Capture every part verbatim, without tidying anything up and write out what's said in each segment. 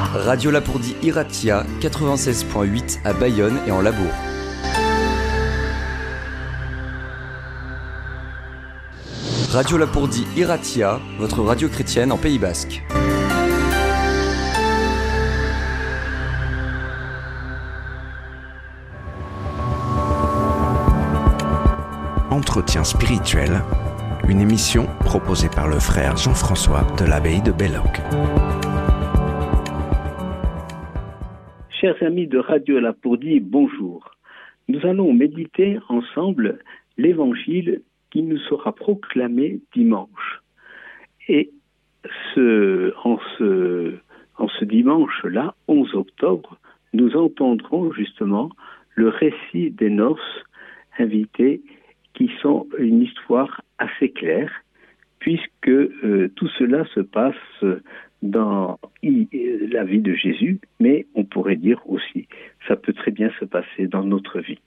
Radio Lapourdie Iratia, quatre-vingt-seize virgule huit à Bayonne et en Labourd. Radio Lapourdie Iratia, votre radio chrétienne en Pays Basque. Entretien spirituel, une émission proposée par le frère Jean-François de l'abbaye de Belloc. Chers amis de Radio Lapourdie, bonjour. Nous allons méditer ensemble l'évangile qui nous sera proclamé dimanche. Et ce, en, ce, en ce dimanche-là, onze octobre, nous entendrons justement le récit des noces invitées qui sont une histoire assez claire, puisque euh, tout cela se passe dans la vie de Jésus, mais on pourrait dire aussi, ça peut très bien se passer dans notre vie.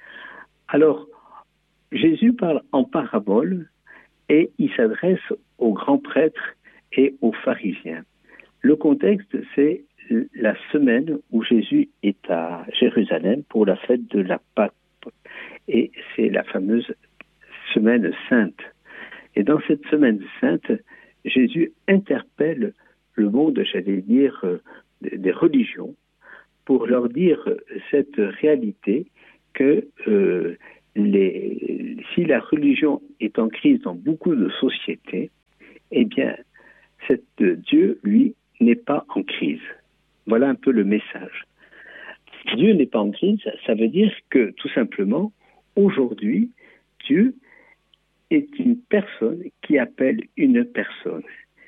Alors, Jésus parle en parabole et il s'adresse aux grands prêtres et aux pharisiens. Le contexte, c'est la semaine où Jésus est à Jérusalem pour la fête de la Pâque. Et c'est la fameuse semaine sainte. Et dans cette semaine sainte, Jésus interpelle le monde, j'allais dire, des religions, pour leur dire cette réalité que euh, les, si la religion est en crise dans beaucoup de sociétés, eh bien, cette, Dieu, lui, n'est pas en crise. Voilà un peu le message. Dieu n'est pas en crise, ça veut dire que, tout simplement, aujourd'hui, Dieu est une personne qui appelle une personne.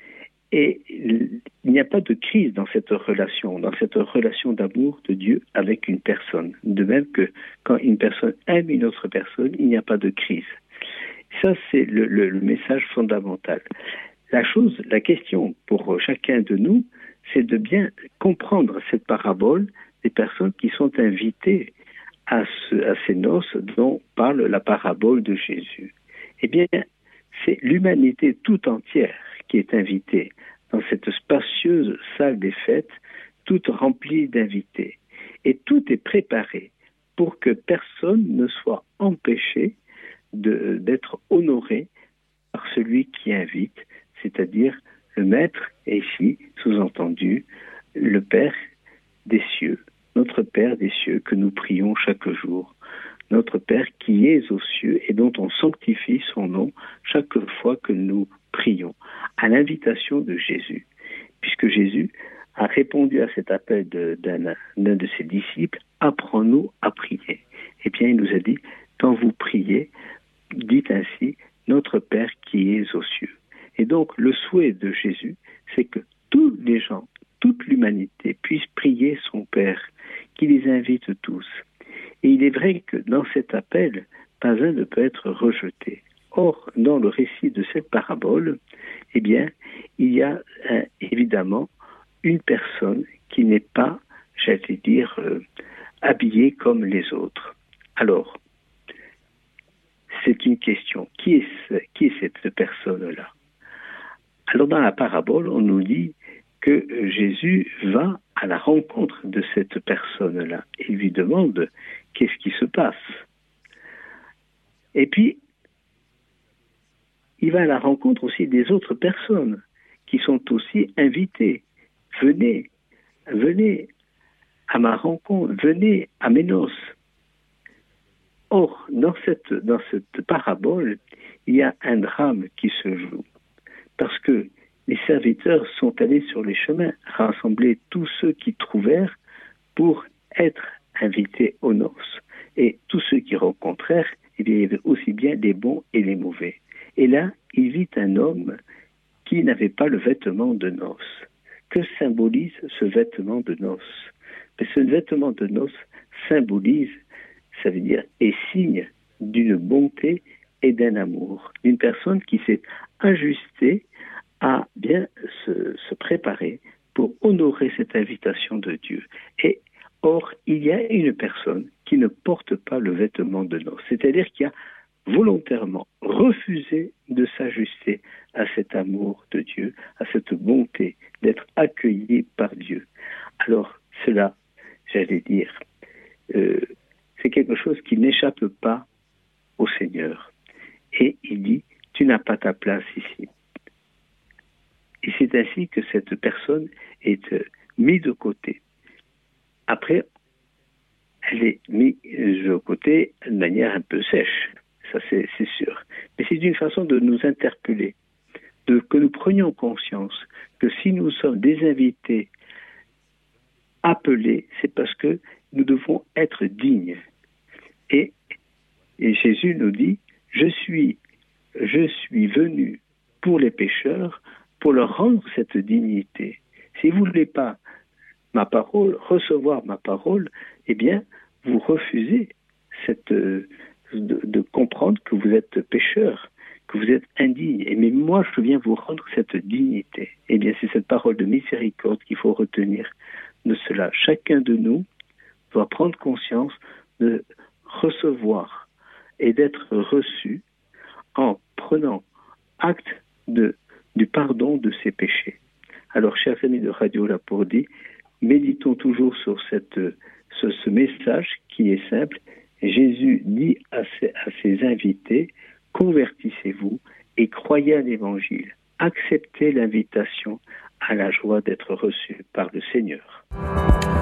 Et il n'y a pas de crise dans cette relation, dans cette relation d'amour de Dieu avec une personne. De même que quand une personne aime une autre personne, il n'y a pas de crise. Ça, c'est le, le, le message fondamental. La chose, la question pour chacun de nous, c'est de bien comprendre cette parabole des personnes qui sont invitées à, ce, à ces noces dont parle la parabole de Jésus. Eh bien, c'est l'humanité tout entière qui est invitée dans cette spacieuse salle des fêtes, toute remplie d'invités. Et tout est préparé pour que personne ne soit empêché de, d'être honoré par celui qui invite, c'est-à-dire le Maître, et ici, sous-entendu, le Père des cieux, notre Père des cieux que nous prions chaque jour. Notre Père qui est aux cieux et dont on sanctifie son nom chaque fois que nous prions, à l'invitation de Jésus. Puisque Jésus a répondu à cet appel de, d'un, d'un de ses disciples, « Apprends-nous à prier ». Eh bien, il nous a dit, quand vous priez, dites ainsi, « Notre Père qui est aux cieux ». Et donc, le souhait de Jésus, c'est que tous les gens, toute l'humanité puisse prier son Père, qui les invite tous. Et il est vrai que dans cet appel, pas un ne peut être rejeté. Or, dans le récit de cette parabole, eh bien, il y a euh, évidemment une personne qui n'est pas, j'allais dire, euh, habillée comme les autres. Alors, c'est une question. Qui est, ce, qui est cette personne-là? Alors, dans la parabole, on nous dit que Jésus va à la rencontre de cette personne-là et lui demande qu'est-ce qui se passe. Et puis, il va à la rencontre aussi des autres personnes qui sont aussi invitées. Venez, venez à ma rencontre, venez à mes noces. Or, dans cette, dans cette parabole, il y a un drame qui se joue. Parce que les serviteurs sont allés sur les chemins, rassembler tous ceux qui trouvèrent pour être invités aux noces. Et tous ceux qui rencontrèrent, il y avait aussi bien les bons et les mauvais. Et là, il vit un homme qui n'avait pas le vêtement de noces. Que symbolise ce vêtement de noces? Mais ce vêtement de noces symbolise, ça veut dire, est signe d'une bonté et d'un amour, d'une personne qui s'est ajustée à bien se, se préparer pour honorer cette invitation de Dieu. Et or, il y a une personne qui ne porte pas le vêtement de noces, c'est-à-dire qui a volontairement refusé de s'ajuster à cet amour de Dieu, à cette bonté d'être accueilli par Dieu. cette personne est euh, mise de côté. Après, elle est mise de côté de manière un peu sèche, ça c'est, c'est sûr. Mais c'est une façon de nous interpeller, de, que nous prenions conscience que si nous sommes des invités appelés, c'est parce que nous devons être dignes. Et, et Jésus nous dit, je suis, je suis venu pour les pécheurs, pour leur rendre cette dignité. Si vous ne voulez pas ma parole, recevoir ma parole, eh bien, vous refusez cette, de, de comprendre que vous êtes pécheur, que vous êtes indigne. Et mais moi, je viens vous rendre cette dignité. Eh bien, c'est cette parole de miséricorde qu'il faut retenir de cela. Chacun de nous doit prendre conscience de recevoir et d'être reçu en prenant acte de, du pardon de ses péchés. Alors, chers amis de Radio Lapourdie, méditons toujours sur cette, ce, ce message qui est simple. Jésus dit à ses, à ses invités, convertissez-vous et croyez à l'Évangile. Acceptez l'invitation à la joie d'être reçu par le Seigneur.